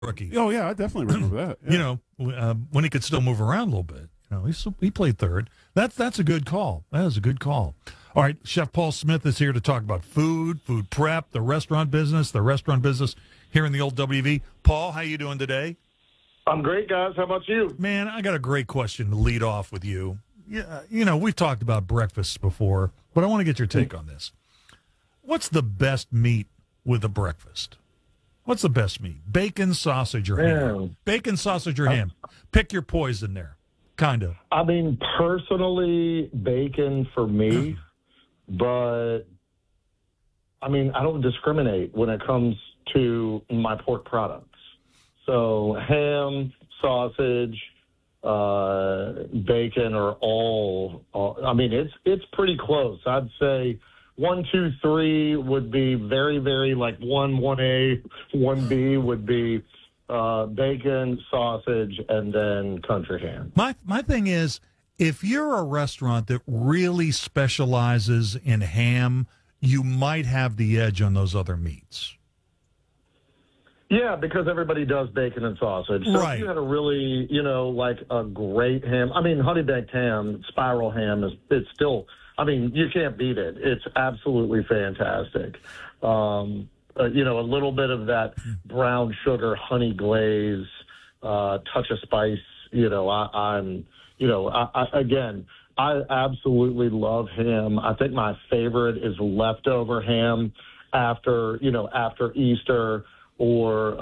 rookie. Oh, yeah, I definitely remember that. Yeah. When he could still move around a little bit. He played third. That's a good call. That is a good call. All right, Chef Paul Smith is here to talk about food prep, the restaurant business here in the old WV. Paul, how you doing today? I'm great, guys. How about you? Man, I got a great question to lead off with you. Yeah, we've talked about breakfasts before, but I want to get your take on this. What's the best meat with a breakfast? What's the best meat? Bacon, sausage, or ham? Bacon, sausage, or ham? Pick your poison there, kind of. I mean, personally, bacon for me, but, I mean, I don't discriminate when it comes to my pork products. So ham, sausage, bacon are all I mean, it's pretty close. I'd say 1, 2, 3 would be very, very like 1A, 1B would be bacon, sausage, and then country ham. My thing is, if you're a restaurant that really specializes in ham, you might have the edge on those other meats. Yeah, because everybody does bacon and sausage. So right. If you had a really, like a great ham, I mean, honey baked ham, spiral ham it's still, I mean, you can't beat it. It's absolutely fantastic. A little bit of that brown sugar, honey glaze, touch of spice. I absolutely love ham. I think my favorite is leftover ham after Easter, or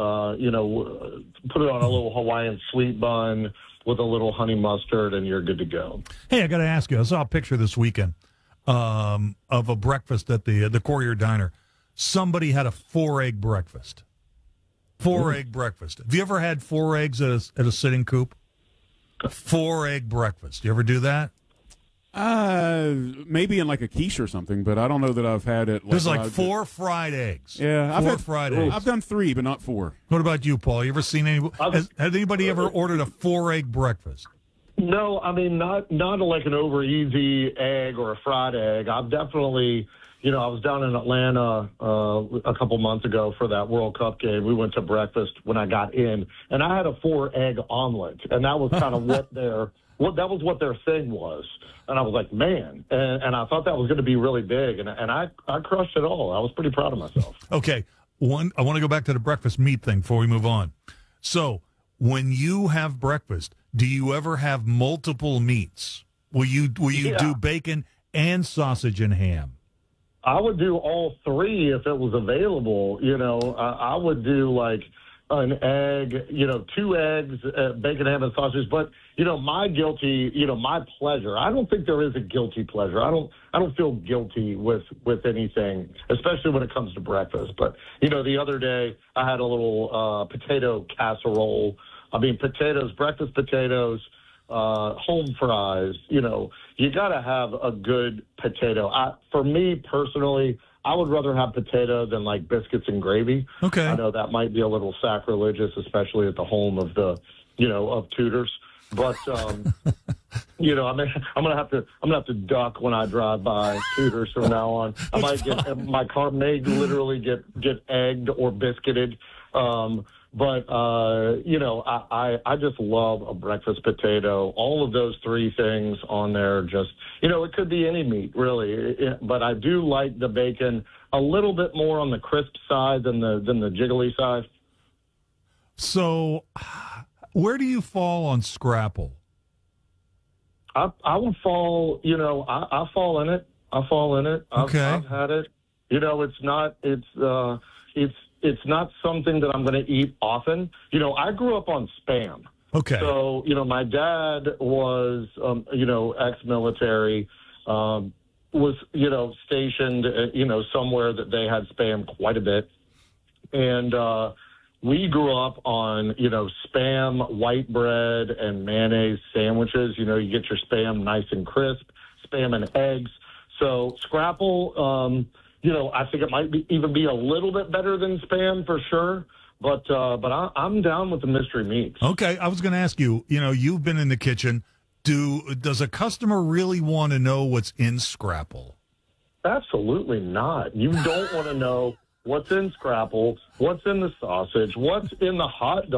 put it on a little Hawaiian sweet bun with a little honey mustard, and you're good to go. Hey, I got to ask you. I saw a picture this weekend of a breakfast at the Courier Diner. Somebody had a 4-egg breakfast. 4-egg breakfast. Have you ever had 4 eggs at a sitting coop? 4-egg breakfast. You ever do that? Maybe in like a quiche or something, but I don't know that I've had it. There's like 4 fried eggs. Yeah, I've had fried eggs. I've done 3, but not 4. What about you, Paul? You ever seen has anybody ever ordered a 4-egg breakfast? No, I mean not like an over easy egg or a fried egg. I've definitely, I was down in Atlanta a couple months ago for that World Cup game. We went to breakfast when I got in, and I had a 4-egg omelet, and that was kind of that was what their thing was. And I was like, man, and I thought that was going to be really big, and I crushed it all. I was pretty proud of myself. Okay, I want to go back to the breakfast meat thing before we move on. So when you have breakfast, do you ever have multiple meats? Will you do bacon and sausage and ham? I would do all 3 if it was available. I would do like an egg, 2 eggs, bacon, ham, and sausage. But my pleasure. I don't think there is a guilty pleasure. I don't feel guilty with anything, especially when it comes to breakfast. But the other day I had a little potato casserole. I mean, breakfast potatoes, home fries. You got to have a good potato. For me personally, I would rather have potato than like biscuits and gravy. Okay. I know that might be a little sacrilegious, especially at the home of of Tudors. But I'm gonna have to duck when I drive by Tudors from now on. I might my car may literally get egged or biscuited. But I just love a breakfast potato. All of those 3 things on there, just it could be any meat really. But I do like the bacon a little bit more on the crisp side than the jiggly side. So, where do you fall on Scrapple? I would fall. I fall in it. Okay. I've had it. It's not something that I'm going to eat often. I grew up on Spam. Okay. So, my dad was, ex-military, was, stationed, somewhere that they had Spam quite a bit. And we grew up on, Spam, white bread, and mayonnaise sandwiches. You get your Spam nice and crisp, Spam and eggs. So Scrapple, I think it might even be a little bit better than Spam for sure. But I'm down with the mystery meats. Okay, I was going to ask you. You've been in the kitchen. Does a customer really want to know what's in Scrapple? Absolutely not. You don't want to know what's in scrapple, what's in the sausage, what's in the hot dog.